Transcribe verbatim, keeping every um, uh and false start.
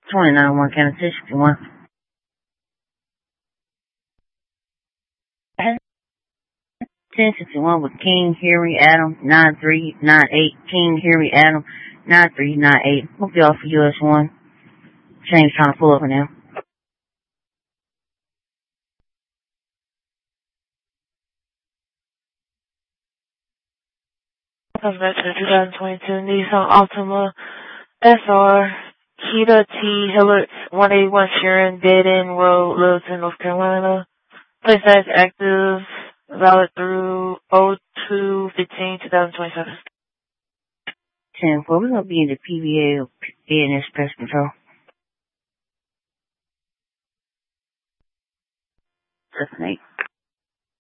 twenty-nine one County ten sixty-one. ten sixty-one with King Harry Adam nine three nine eight. King Harry Adam nine three nine eight. Hope y'all for U S one. Shane's trying to pull over now. Comes back to the twenty twenty-two Nissan Altima S R Kita T Hillard one eighty-one Sharon Dead End Road, Littleton, North Carolina. Place as active, valid through oh two fifteen twenty twenty-seven. ten four, we're going to be in the P V A or A N S Pest Control. Seven eight.